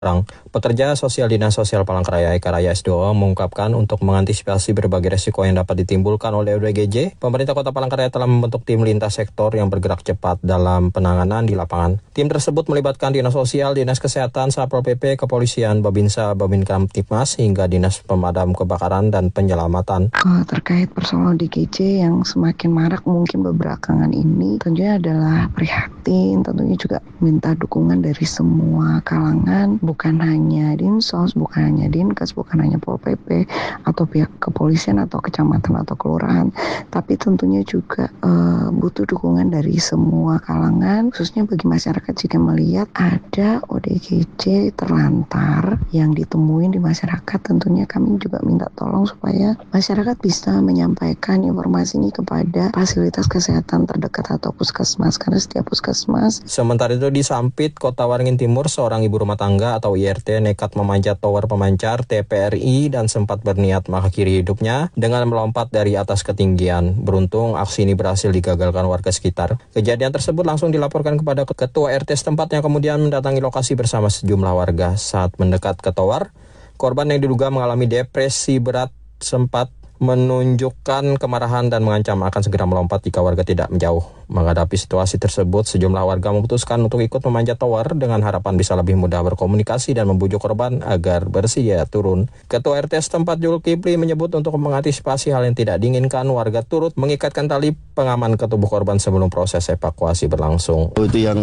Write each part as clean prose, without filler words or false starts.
Pekerja sosial Dinas Sosial Palangkaraya Eka Raya S2 mengungkapkan untuk mengantisipasi berbagai resiko yang dapat ditimbulkan oleh ODGJ, pemerintah Kota Palangkaraya telah membentuk tim lintas sektor yang bergerak cepat dalam penanganan di lapangan. Tim tersebut melibatkan Dinas Sosial, Dinas Kesehatan, Satpol PP, Kepolisian, Babinsa, Babinkamtibmas, hingga Dinas Pemadam Kebakaran dan Penyelamatan. Terkait persoalan ODGJ yang semakin marak mungkin belakangan ini, tentunya adalah prihatin, tentunya juga minta dukungan dari semua kalangan, bukan hanya Dinsos, bukan hanya Dinkes, bukan hanya Pol PP atau pihak kepolisian atau kecamatan atau kelurahan, tapi tentunya juga butuh dukungan dari semua kalangan, khususnya bagi masyarakat jika melihat ada ODGJ terlantar yang ditemuin di masyarakat. Tentunya kami juga minta tolong supaya masyarakat bisa menyampaikan informasi ini kepada fasilitas kesehatan terdekat atau puskesmas, karena setiap puskesmas. Sementara itu di Sampit, Kota Waringin Timur, seorang ibu rumah tangga atau IRT nekat memanjat tower pemancar TPRI dan sempat berniat mengakhiri hidupnya dengan melompat dari atas ketinggian. Beruntung aksi ini berhasil digagalkan warga sekitar. Kejadian tersebut langsung dilaporkan kepada ketua RT setempat yang kemudian mendatangi lokasi bersama sejumlah warga. Saat mendekat ke tower, korban yang diduga mengalami depresi berat sempat menunjukkan kemarahan dan mengancam akan segera melompat jika warga tidak menjauh. Menghadapi situasi tersebut, sejumlah warga memutuskan untuk ikut memanjat tower dengan harapan bisa lebih mudah berkomunikasi dan membujuk korban agar bersedia turun. Ketua RT setempat Zulkifli menyebut untuk mengantisipasi hal yang tidak diinginkan, warga turut mengikatkan tali pengaman ke tubuh korban sebelum proses evakuasi berlangsung. Itu yang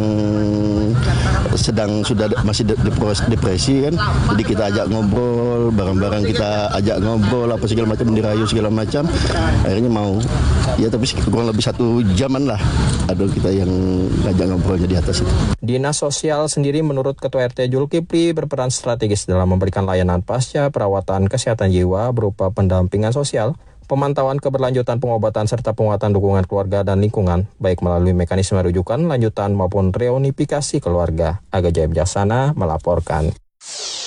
masih depresi kan, jadi kita ajak ngobrol, barang-barang kita ajak ngobrol, apa segala macam, dirayu segala macam, akhirnya mau. Ya tapi kurang lebih 1 jaman lah, ada kita yang ajak ngobrolnya di atas itu. Dinas Sosial sendiri menurut Ketua RT Zulkifli berperan strategis dalam memberikan layanan pasca perawatan kesehatan jiwa berupa pendampingan sosial, pemantauan keberlanjutan pengobatan serta penguatan dukungan keluarga dan lingkungan, baik melalui mekanisme rujukan, lanjutan maupun reunifikasi keluarga. Aga Jaya Bijaksana melaporkan.